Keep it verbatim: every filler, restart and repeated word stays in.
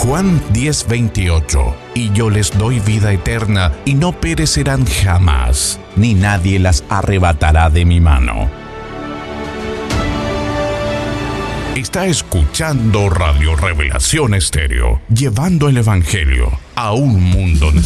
Juan diez veintiocho. Y yo les doy vida eterna, y no perecerán jamás, ni nadie las arrebatará de mi mano. Está escuchando Radio Revelación Estéreo, llevando el Evangelio a un mundo